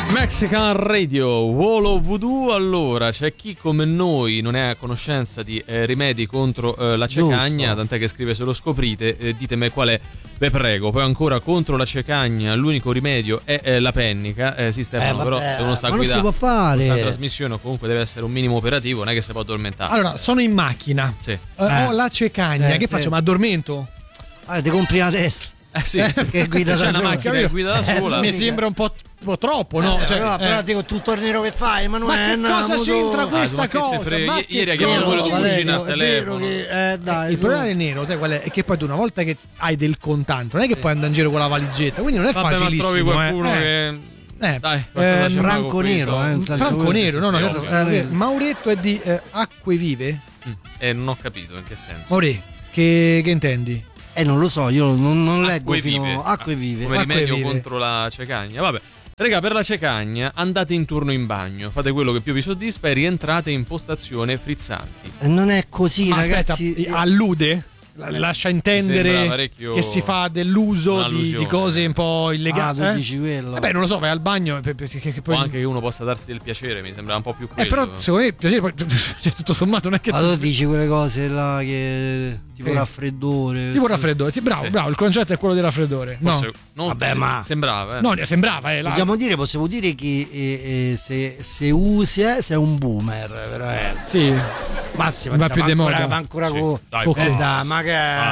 Mexican Radio, Wall of Voodoo. Allora, c'è chi come noi non è a conoscenza di rimedi contro la cecagna, giusto, tant'è che scrive: se lo scoprite ditemi qual è, ve prego. Poi ancora, contro la cecagna l'unico rimedio è la pennica. Sì, Stefano, vabbè, però se uno sta a guidare questa trasmissione comunque deve essere un minimo operativo, non è che si può addormentare. Allora, sono in macchina, sì. Ho la cecagna, che faccio? Ma addormento? Ti compri la Tesla. Sì, che guida c'è da una sola. macchina che guida da sola. Mi sembra un po' troppo, no? Però dico, tutto il nero che fai, Emanuele. Ma che cosa c'entra questa cosa? Ieri ha chiamato le sue cugine al telefono. Il problema del nero, sai qual è? È che poi tu una volta che hai del contante, non è che puoi andare in giro con la valigetta, quindi non è facilissimo. Ma trovi qualcuno che dai, Franco nero, Franco nero, no, Mauretto è di Acque Vive? Non ho capito in che senso. Mauretto, che intendi? Non lo so, io non leggo Acque vive. Come rimedio contro la cecagna. Vabbè. Raga, per la cecagna andate in turno in bagno, fate quello che più vi soddisfa e rientrate in postazione frizzanti. Non è così, ragazzi. Aspetta, allude? Lascia intendere che si fa dell'uso di cose un po' illegali. Tu dici quello? Vabbè, non lo so, vai al bagno o anche che uno possa darsi del piacere, mi sembra un po' più quello. Però secondo me il piacere poi, cioè, tutto sommato non è che tu dici quelle cose là che tipo raffreddore. Bravo, il concetto è quello del raffreddore. Forse, no. Vabbè, ma sembrava. No, sembrava. Possiamo dire che se usi sei un boomer, veramente. Sì. Massimo, va più di moda. Ma ancora sì. con ancora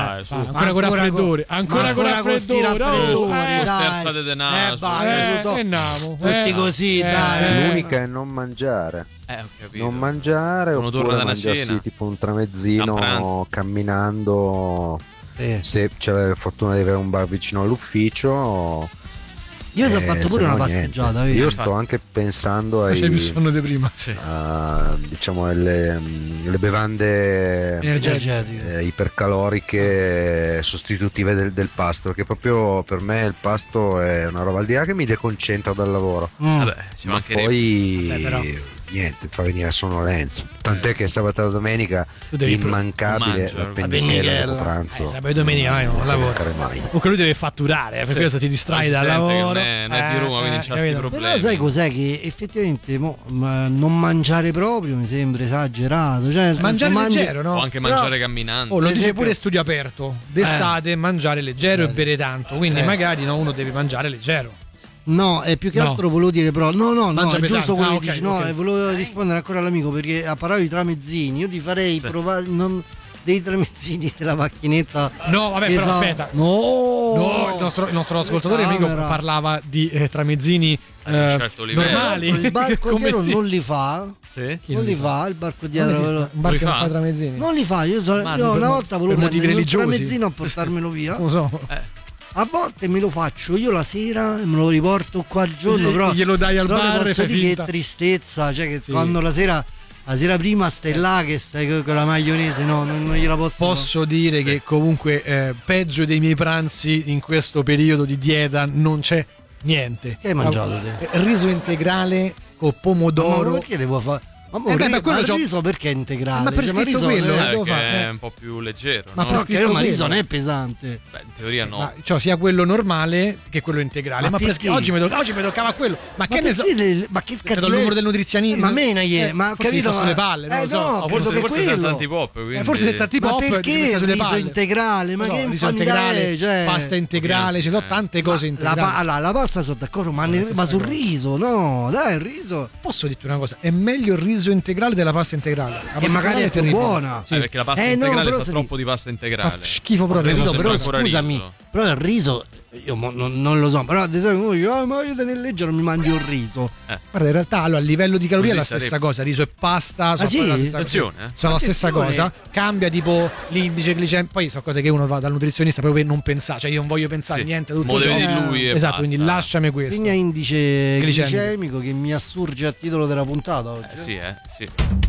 con raffreddore. Ancora con raffreddore. Sterzate de naso. Tutti così, dai. L'unica è non mangiare. Non mangiare uno oppure mangiarsi tipo un tramezzino camminando. Se c'è la fortuna di avere un bar vicino all'ufficio. Io sono fatto pure una passeggiata. Io sto anche pensando ai sonno di prima. diciamo le bevande energetiche ipercaloriche sostitutive del pasto, perché proprio per me il pasto è una roba al di là che mi deconcentra dal lavoro. Vabbè, ci mancherebbe. Poi niente, fa venire sonnolenza. Tant'è che sabato e domenica immancabile la pennichella dopo pranzo. Sabato e domenica non lavoro. Comunque lui deve fatturare, per questo ti distrai dal lavoro. Non è di Roma, quindi c'ha questi problemi. Però sai cos'è? Che effettivamente non mangiare proprio mi sembra esagerato. Cioè, mangiare leggero, no? O anche mangiare camminando. Lo dice pure Studio Aperto. D'estate mangiare leggero e bere tanto. Quindi magari uno deve mangiare leggero. No, è più che altro volevo dire, però no, è giusto quello che dici. Okay. Volevo rispondere ancora all'amico, perché a parlare di tramezzini io ti farei provare dei tramezzini della macchinetta. No, vabbè, però aspetta. No, il nostro ascoltatore amico parlava di tramezzini normali. Il barco dietro non li fa. Sì? Non li fa il barco dietro. Un barco non fa tramezzini. Non li fa. Io una volta volevo prendere un tramezzino a portarmelo via. Non lo so. A volte me lo faccio io la sera e me lo riporto qua il giorno, però glielo dai al bar e fai finta. Che tristezza, cioè che quando la sera prima stai là che stai con la maionese, non gliela posso dire che comunque peggio dei miei pranzi in questo periodo di dieta non c'è niente. Che hai mangiato te? Riso integrale con pomodoro. Ma perché devo fare? Ma il riso perché è integrale? Ma per scritto quello è un po' più leggero. Ma perché il riso non è pesante? Beh, in teoria no. Cioè sia quello normale che quello integrale. Ma perché oggi mi toccava quello? Ma che ne so? Ma che cazzo? C'è il numero del nutrizionista. Ma menaglie, ma capito? Sulle palle, non lo so. Forse sei tanti pop. Forse sei tanti pop. Ma perché il riso integrale? Ma che riso integrale, pasta integrale, ci sono tante cose integrali. La pasta sono d'accordo, ma sul riso, no, dai, il riso. Posso dirti una cosa? È meglio il riso integrale della pasta integrale, che magari è più buona, perché la pasta integrale sa troppo di pasta integrale, fa schifo proprio. Però scusami, però il riso io non lo so, però ad esempio ma io tenere leggero mi mangio il riso. Guarda, in realtà a livello di calorie è la stessa cosa, riso e pasta sono la stessa cosa, cambia tipo l'indice glicemico, poi sono cose che uno va dal nutrizionista proprio per non pensare, cioè io non voglio pensare niente tutto ciò. Di lui esatto, quindi lasciami questo. Segna indice glicemico che mi assurge a titolo della puntata oggi. Sì.